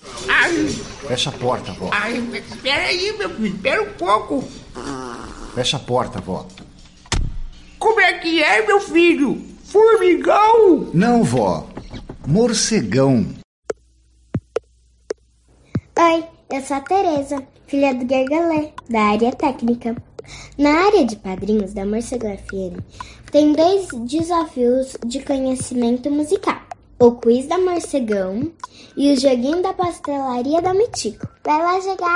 Ai, Fecha a porta, vó. ai, espera aí, meu filho, espera um pouco. Fecha a porta, vó. Como é que é, meu filho? Formigão? Não, vó. Morcegão. Oi, eu sou a Tereza, filha do Gargalé, da área técnica. Na área de padrinhos da Morcego FM, tem 2 desafios de conhecimento musical. O quiz da Morcegão e o joguinho da pastelaria da Mitico. Vai lá jogar!